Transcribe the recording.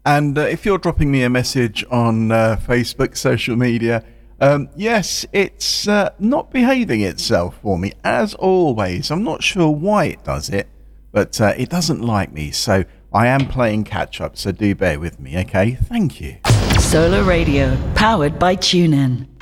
And if you're dropping me a message on Facebook, social media, yes, it's not behaving itself for me, as always. I'm not sure why it does it, but it doesn't like me, so I am playing catch-up, so do bear with me, okay? Thank you. Solar Radio, powered by TuneIn.